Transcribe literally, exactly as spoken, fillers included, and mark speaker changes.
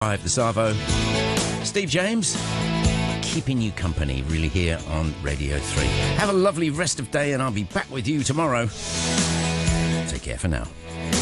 Speaker 1: Five, the Savo. Steve James, keeping you company, really, here on Radio three. Have a lovely rest of day, and I'll be back with you tomorrow. Take care for now.